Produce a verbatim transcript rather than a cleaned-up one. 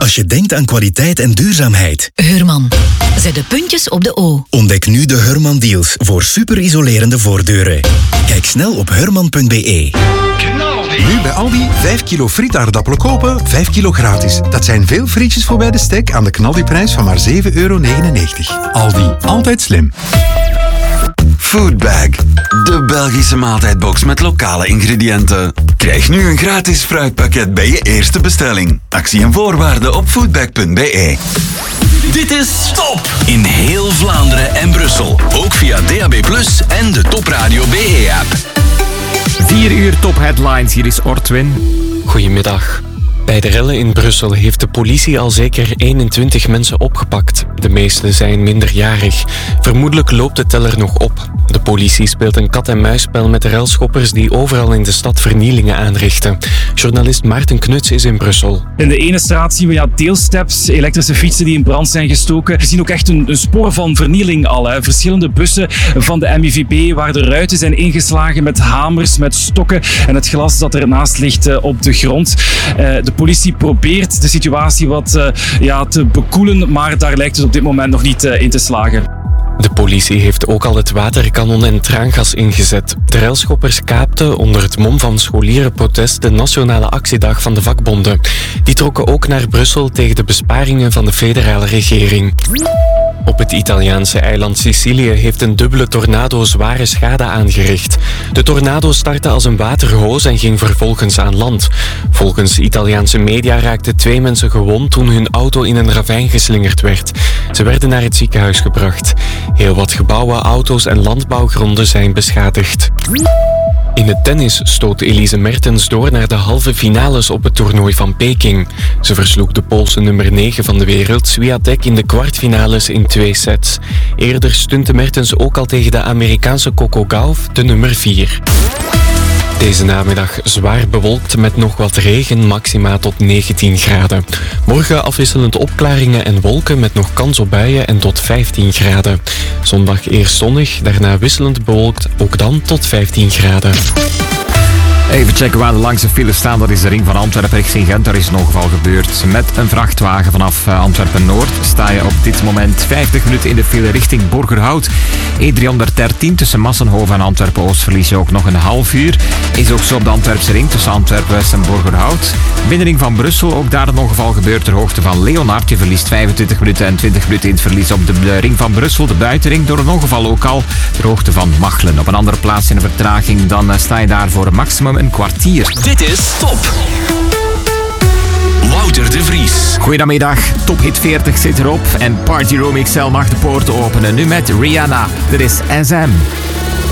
Als je denkt aan kwaliteit en duurzaamheid. Heurman. Zet de puntjes op de O. Ontdek nu de Heurman deals voor superisolerende voordeuren. Kijk snel op heurman punt b e. Nu bij Aldi vijf kilo frietaardappelen kopen, vijf kilo gratis. Dat zijn veel frietjes voor bij de stek aan de knaldiprijs van maar zeven euro negenennegentig. Aldi, altijd slim. Foodbag, de Belgische maaltijdbox met lokale ingrediënten. Krijg nu een gratis fruitpakket bij je eerste bestelling. Actie en voorwaarden op foodbag punt b e. Dit is Top in heel Vlaanderen en Brussel. Ook via D A B plus, en de Top Radio B E-app. Vier uur top headlines, hier is Ortwin. Goedemiddag. Bij de rellen in Brussel heeft de politie al zeker eenentwintig mensen opgepakt. De meeste zijn minderjarig. Vermoedelijk loopt de teller nog op. De politie speelt een kat-en-muisspel met de relschoppers die overal in de stad vernielingen aanrichten. Journalist Maarten Knuts is in Brussel. In de ene straat zien we ja, deelsteps, elektrische fietsen die in brand zijn gestoken. We zien ook echt een, een spoor van vernieling al. Hè. Verschillende bussen van de M I V B waar de ruiten zijn ingeslagen met hamers, met stokken en het glas dat ernaast ligt uh, op de grond. Uh, de politie probeert de situatie wat uh, ja, te bekoelen, maar daar lijkt het op dit moment nog niet uh, in te slagen. De politie heeft ook al het waterkanon en traangas ingezet. De railschoppers kaapten onder het mom van scholierenprotest de nationale actiedag van de vakbonden. Die trokken ook naar Brussel tegen de besparingen van de federale regering. Op het Italiaanse eiland Sicilië heeft een dubbele tornado zware schade aangericht. De tornado startte als een waterhoos en ging vervolgens aan land. Volgens Italiaanse media raakten twee mensen gewond toen hun auto in een ravijn geslingerd werd. Ze werden naar het ziekenhuis gebracht. Heel wat gebouwen, auto's en landbouwgronden zijn beschadigd. In het tennis stoot Elise Mertens door naar de halve finales op het toernooi van Peking. Ze versloeg de Poolse nummer negen van de wereld, Swiatek, in de kwartfinales in twee sets. Eerder stunte Mertens ook al tegen de Amerikaanse Coco Gauff, de nummer vier. Deze namiddag zwaar bewolkt met nog wat regen, maxima tot negentien graden. Morgen afwisselend opklaringen en wolken met nog kans op buien en tot vijftien graden. Zondag eerst zonnig, daarna wisselend bewolkt, ook dan tot vijftien graden. Even checken waar de langste files staan. Dat is de ring van Antwerpen richting Gent. Daar is een ongeval gebeurd met een vrachtwagen vanaf Antwerpen-Noord. Sta je op dit moment vijftig minuten in de file richting Borgerhout. E driehonderddertien tussen Massenhoven en Antwerpen-Oost verlies je ook nog een half uur. Is ook zo op de Antwerpse ring tussen Antwerpen-West en Borgerhout. Binnenring van Brussel, ook daar een ongeval gebeurd ter hoogte van Leonard. Je verliest vijfentwintig minuten en twintig minuten in het verlies op de ring van Brussel. De buitenring door een ongeval ook al ter hoogte van Machelen. Op een andere plaats in de vertraging, dan sta je daar voor maximum een kwartier. Dit is Top. Wouter de Vries. Goedemiddag, Top Hit veertig zit erop en Party Room X L mag de poorten openen. Nu met Rihanna. Dit is S M.